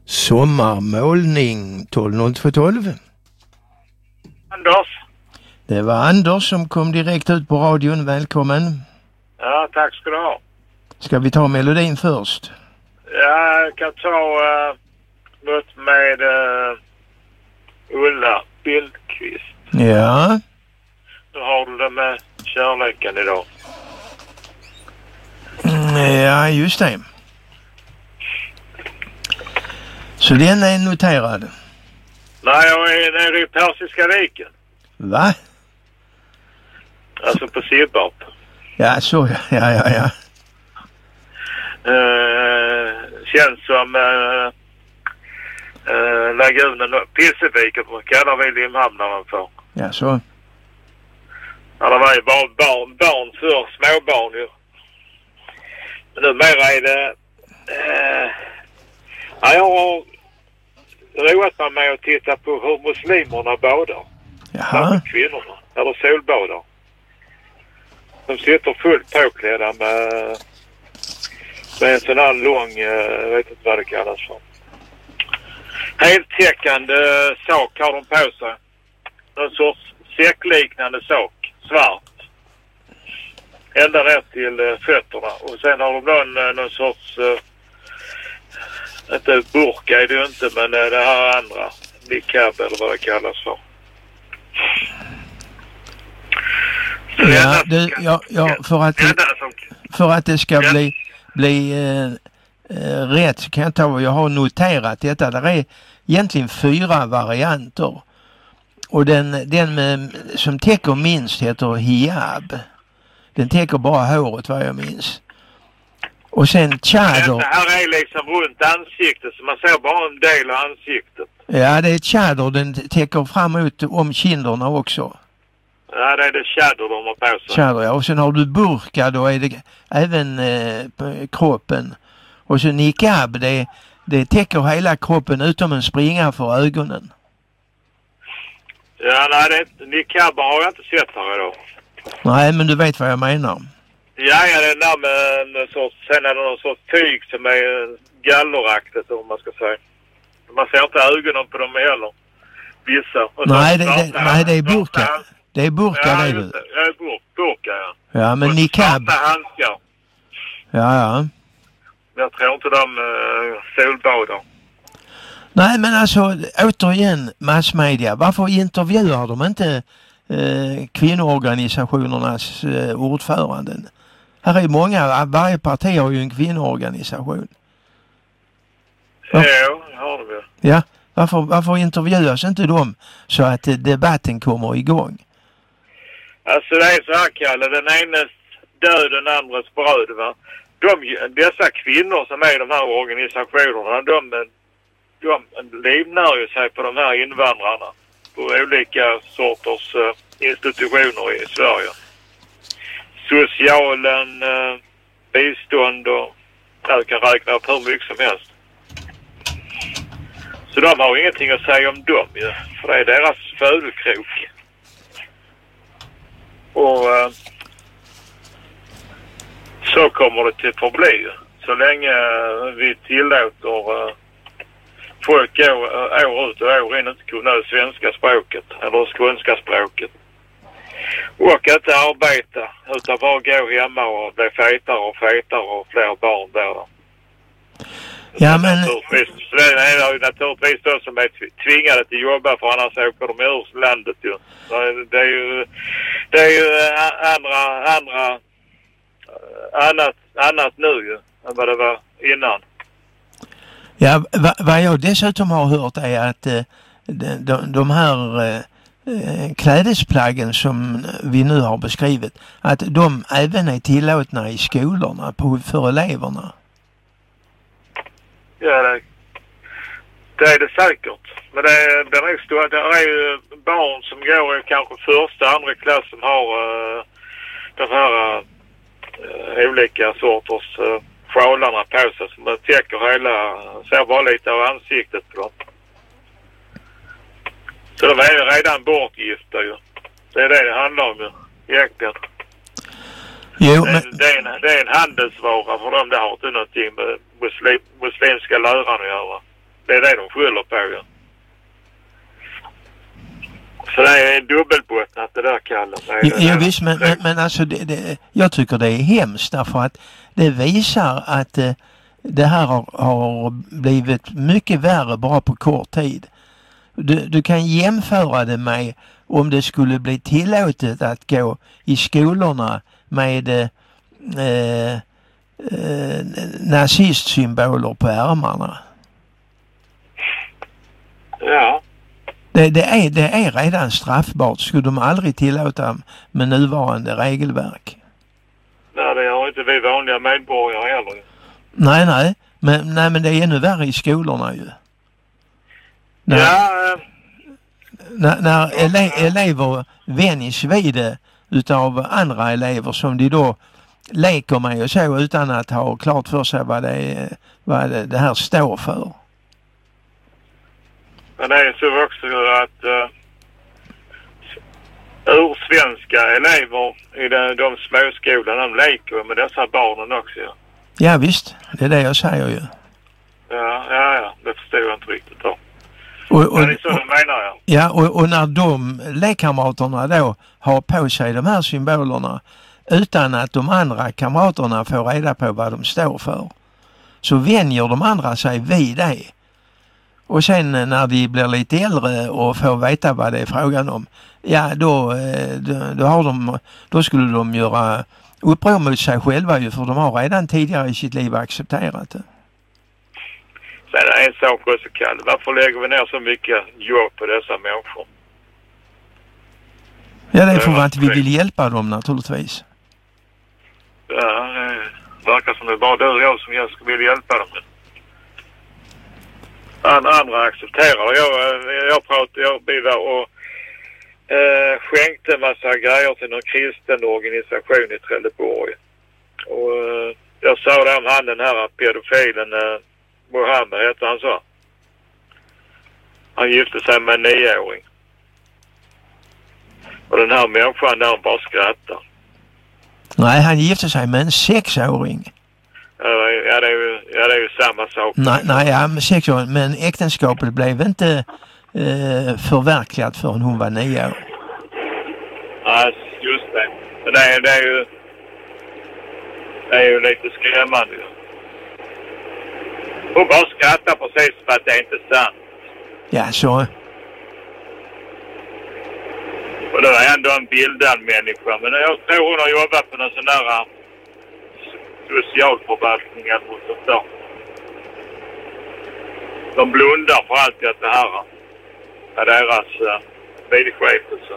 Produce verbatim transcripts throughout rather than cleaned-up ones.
Sommarmålning tolv noll två tolv. Anders. Det var Anders som kom direkt ut på radion. Välkommen. Ja, tack ska du ha. Ska vi ta melodin först? Ja, jag kan ta uh, något med uh, Ulla Bildqvist. Ja. Nu har du det med kärleken idag. Mm, ja, just det. Så den är noterad? Nej, jag är nere i Persiska viken. Va? Alltså på Sibbarp. Ja, så ja, ja, ja. ja. Uh, känns som uh, uh, lagunen Pisseviken, vad kallar vi Limhamnaren för. Ja, så. Ja, det var ju bara barn, barn för småbarn ju. Men numera är det... Uh, ja, jag har roat mig med att titta på hur muslimerna badar. Jaha. Kvinnorna, eller solbadar. De sitter fullt påklädda med, med en sån här lång, jag vet inte vad det kallas för. Heltäckande sak har de på sig. Någon sorts säckliknande sak, svart. Ända ner till fötterna. Och sen har de någon, någon sorts, inte burka är det ju inte, men det här andra. Niqab eller vad det kallas för. Ja, det, ja, ja för, att det, för att det ska bli, bli eh, eh, rätt så kan jag ta, jag har noterat detta. Det är egentligen fyra varianter. Och den, den med, som täcker minst heter hijab. Den täcker bara håret vad jag minns. Och sen chador. Det här är liksom runt ansiktet så man ser bara en del av ansiktet. Ja, det är chador. Den täcker framåt om kinderna också. Ja, det är det chador de har på sig. Chador, ja. Och sen har du burka, då är det även eh, på kroppen. Och så niqab, det, det täcker hela kroppen utom en springa för ögonen. Ja, nej, det, niqab har jag inte sett här idag. Nej, men du vet vad jag menar. Ja, ja, det är där med en sorts, sen är det någon sorts tyg som är galleraktigt, om man ska säga. Man ser inte ögonen på dem heller. Vissa. Och nej, det, det, nej, det är burka. Det är burka, ja, det är det. Ja, det är bur, burka, ja. Ja, men niqab. Svarta handskar. Ja, ja. Jag tror inte de uh, solbadar. Nej, men alltså, återigen, massmedia. Varför intervjuar de inte eh, kvinnoorganisationernas eh, ordföranden? Här är många, varje parti har ju en kvinnoorganisation. Ja, det har de ju. Ja, varför, varför intervjuas inte de så att debatten kommer igång? Alltså det är så här, Kalle, den enes död, den andres bröd, va. De, dessa kvinnor som är i de här organisationerna, de, de livnär ju sig på de här invandrarna på olika sorters uh, institutioner i Sverige. Socialen, uh, bistånd och jag kan räkna upp hur mycket som helst. Så de har ingenting att säga om dem ju, för det är deras födelkrok. Och uh, så kommer det till förbli. Så länge uh, vi tillåter uh, folk år, uh, år ut och år in inte kunna det svenska språket eller skånska språket. Och inte arbeta utan bara gå hemma och bli fetare och fetare och fler barn där. Ja, men... Så det är ju naturligtvis de som är tvingade till jobba, för annars åker de ur landet ju. Det är ju, det är ju andra, andra, annat, annat nu ju än vad det var innan. Ja, va, vad jag dessutom har hört är att eh, de, de, de här eh, klädesplaggen som vi nu har beskrivit, att de även är tillåtna i skolorna på, för eleverna. Ja, det, det är det säkert. Men det, det, är, stå, det är ju barn som går i kanske första, andra klass som har uh, de här uh, olika sorters uh, sjalarna på sig som täcker hela, ser bara lite av ansiktet på dem. Så de är ju redan bortgifta ju. Det är det det handlar om ju, egentligen. Jo, det, men... det, är en, det är en handelsvara för dem. Det har inte någonting med muslim, muslimska läran att göra. Det är det de skyller på. Ja. Så det är dubbelbottnat det där, Kalle. Ja, ja visst, men, men, men alltså det, det, jag tycker det är hemskt därför att det visar att eh, det här har, har blivit mycket värre bara på kort tid. Du, du kan jämföra det med om det skulle bli tillåtet att gå i skolorna med eh, eh, nazistsymboler på ärmarna. Ja. Det, det, är, det är redan straffbart. Skulle de aldrig tillåta med nuvarande regelverk? Nej, det har inte vi vanliga medborgare heller. Nej, nej. Men, nej, men det är ännu värre i skolorna ju. När, ja. Äh, när, när ele, elever vänjs vid det utav andra elever som de då leker med och så utan att ha klart för sig vad det, är, vad det, det här står för. Men det är så också att uh, ursvenska elever i de, de småskolorna, de leker med dessa barnen också. Ja, ja visst, det är det jag säger ju. Ja, ja, ja. Det förstår jag inte riktigt då. Och, och, men det är så det menar jag. Ja, och, och när de lekkamraterna då har på sig de här symbolerna utan att de andra kamraterna får reda på vad de står för, så vänjer de andra sig vid det. Och sen när de blir lite äldre och får veta vad det är frågan om, ja då, då, då, har de, då skulle de göra uppror mot sig själva ju, för de har redan tidigare i sitt liv accepterat det. Sen är en sak också, Kalle. Varför lägger vi ner så mycket jobb på dessa människor? Ja, det är för att vi vill hjälpa dem naturligtvis. Ja, det verkar som det är bara du och jag som jag vill hjälpa dem. Andra accepterar. Jag, jag pratade, jag blev och eh, skänkte en massa grejer till någon kristen organisation i Trelleborg. Och eh, jag sa det om han, den här pedofilen eh, Mohammed heter han så. Han gifte sig med en nioåring. Och den här människan där bara skrattar. Nej, han gifte sig med en sexåring. Ja, det är ju, ja, det är ju samma sak. Nej, nej ja, med sexåring. Men äktenskapet blev inte eh, förverkligat förrän hon var nio år. Ja, just det. Men det är, det är ju det är ju lite skrämmande. Hon bara skrattar precis för att det är inte sant. Ja, så. Och det är ändå en bildad människa. Men jag tror hon har jobbat på någon sån där socialförvaltning eller något sånt där. De blundar för allt det här med deras uh, vidskepelse.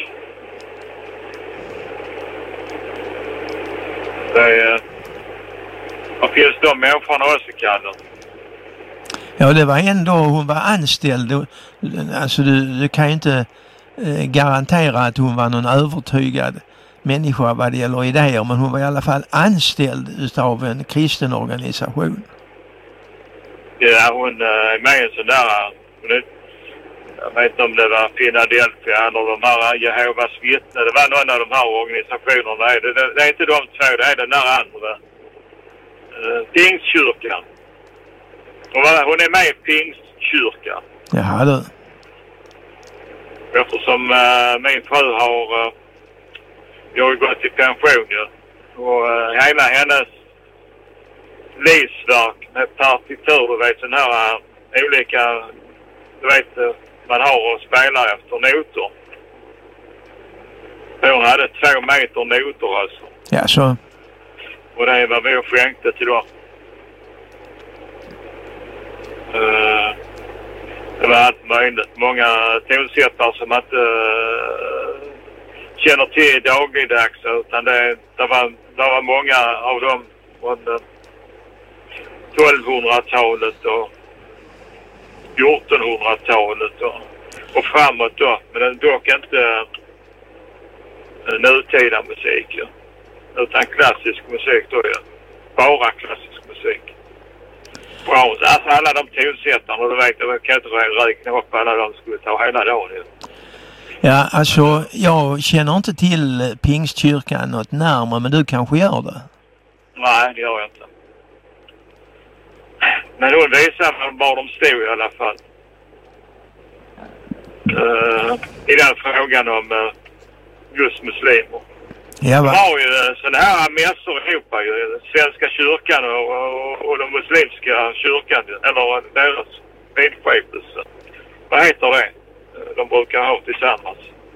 Det är... Uh, vad finns de människorna också, Kalle? Ja, det var ändå, hon var anställd. Alltså du, du kan ju inte eh, garantera att hon var någon övertygad människa vad det gäller idéer, men hon var i alla fall anställd utav en kristen organisation. Ja, hon är uh, med en sån där, hon, jag vet inte om det var Philadelphia eller de här Jehovas vittnen, det var någon av de här organisationerna. Det, det, det är inte de två, det är den där andra. Uh, Pingstkyrkan. Hon, hon är med i Pingstkyrkan. Jaha du. Eftersom uh, min fru har uh, jag har gått i pension ju. Och uh, hela hennes livsverk med partitur, du vet, sån här uh, olika, du vet, uh, man har och spelar efter noter. Hon hade två meter noter alltså. Ja, så. Och det var vi och skänkte till dem. Uh, det var allt möjligt. Många tonsättare som inte uh, känner till dagligdags, utan det, det, var, det var många av dem från uh, tolvhundratalet och fjortonhundratalet och, och framåt då. Men det är dock inte uh, nutida musik. Ja. Utan klassisk musik då, ja. Bara klassisk musik. Bra. Alltså alla de tonsättarna, du vet, jag kan inte räkna upp alla de skulle ta hela dagen. Ja. Ja, alltså jag känner inte till Pingstkyrkan något närmare, men du kanske gör det? Nej, det gör jag inte. Men hon visade var de stod i alla fall. Uh, I den frågan om uh, just muslimer. Ja, va? De har ju sådana här mässor i Europa ju. Svenska kyrkan och, och, och den muslimska kyrkan. Eller deras vidskepelse. Vad heter det? De brukar ha tillsammans.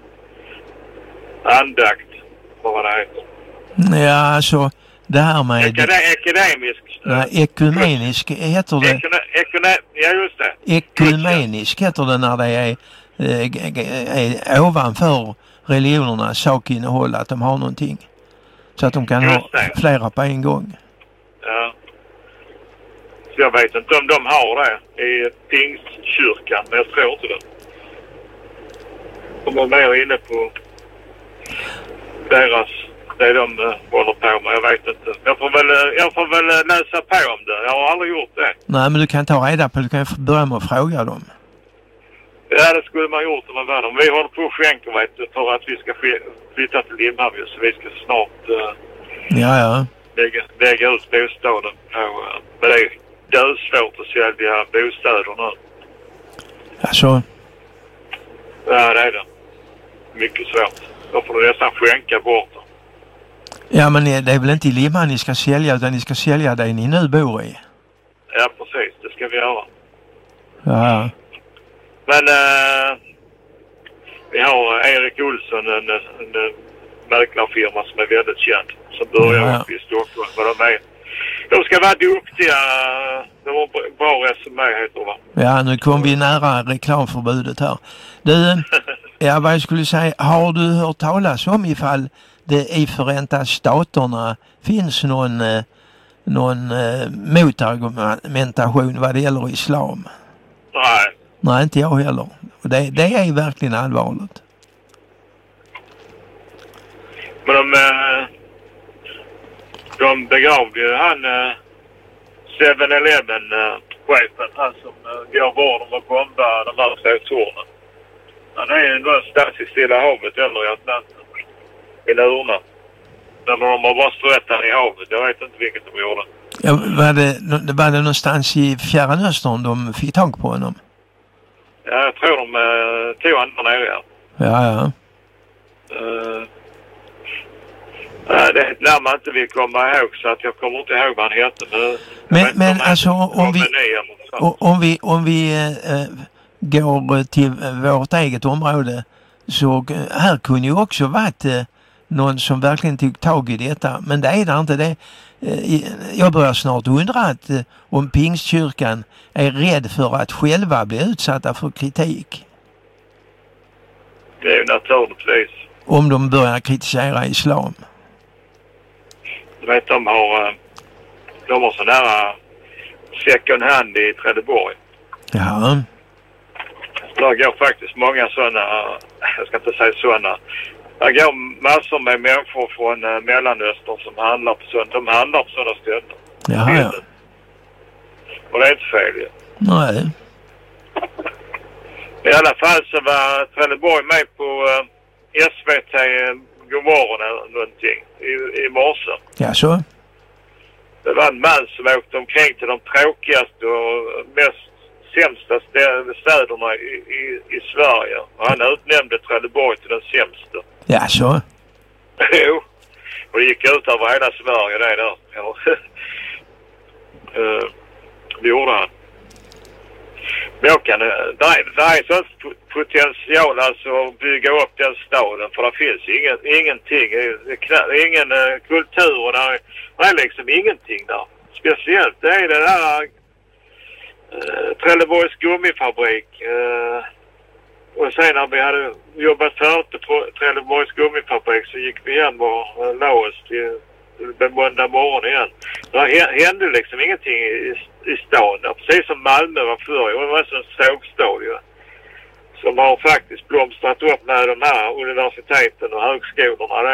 Andakt. Vad det heter. Ja, alltså det här med... Ekade, akademisk. Nej, ekumenisk heter det. Ekune, ekune, ja, just det. Ekumenisk heter det när det är, är, är ovanför religionernas sakinnehåll, att de har någonting. Så att de kan ha flera på en gång. Ja. Så jag vet inte om de har det i Pingstkyrkan, men jag tror inte det. De är mer inne på deras, det de uh, håller på med, jag vet inte. Jag får väl, uh, jag får väl uh, läsa på om det. Jag har aldrig gjort det. Nej, men du kan ta reda på, du kan börja med att fråga dem. Ja, det skulle man gjort om man var dem. Vi håller på att skänka, vet du, för att vi ska flytta till Limhamn, så vi ska snart uh, ja, ja. Lägga, lägga ut bostaden på, uh, men det är dödsvårt att sälja bostäder nu. Alltså? Ja, det är det. Mycket svårt. Då får du nästan skänka bort dem. Ja, men det är väl inte i Limhamn ni ska sälja, utan ni ska sälja det ni nu bor i? Ja, precis. Det ska vi göra. Ja. Men äh, vi har Erik Olsson, en, en, en mäklarfirma som är väldigt känd. Som börjar ja. upp i Stockholm. Men de, är, de ska vara duktiga. De har bra resumé, heter det, va? Ja, nu kom vi nära reklamförbudet här. Du, ja, vad jag skulle säga, har du hört talas om ifall det i Förenta Staterna finns någon, någon eh, motargumentation vad det gäller islam? Nej. Nej, inte jag heller. Och det, det är verkligen allvarligt. Men de, de begravde ju han seven eleven-chefen, han som går vården och bombar de här två tornen. Han är ju någonstans i Stilla havet eller i Atlanten. I Lurna. Eller de har bara strött han i havet. Jag vet inte vilket de gjorde. Ja, var det, var det någonstans i Fjärran Östern de fick tag på honom? Ja, jag tror de uh, tog han där nere. Ja, ja. ja. Uh, uh, det lär man inte vill komma ihåg, så att jag kommer inte ihåg vad han heter. Men, men, men alltså om vi, om vi, om vi uh, går till vårt eget område, så här kunde ju också varit uh, någon som verkligen tog tag i detta. Men det är det inte. Det, uh, jag börjar snart undra att uh, om Pingstkyrkan är rädd för att själva bli utsatta för kritik. Det är ju naturligtvis. Om de börjar kritisera islam. Du vet, de har, de har sån här second hand i Trelleborg. Ja. Där går faktiskt många sådana, jag ska inte säga sådana. Det går massor med människor från Mellanöstern som handlar på sådana. De handlar på sådana ställen. Ja, ja. Och det är inte fel. Ja. Nej. I alla fall så var Trelleborg med på uh, S V T uh, Godmorgon eller någonting i, i morse. Ja, så? Det var en man som åkte omkring till de tråkigaste och mest sämsta städerna i, i, i Sverige. Och han utnämnde Trelleborg till den sämsta. Ja, så? Jo. Och det gick ut över hela Sverige det där. Ja. uh, det gjorde han. Men jag kan, det är så potential alltså att bygga upp den staden, för det finns ingen, ingenting, det är ingen uh, kultur och det är, det är liksom ingenting där. Speciellt det är det där uh, Trelleborgs gummifabrik uh, och sen när vi hade jobbat färdigt på Trelleborgs gummifabrik så gick vi hem och uh, la oss till måndag morgon igen. Det hände liksom ingenting i, i stan. Precis som Malmö var förr. Det var en sågstad ju. Som har faktiskt blomstrat upp med de här universiteten och högskolorna.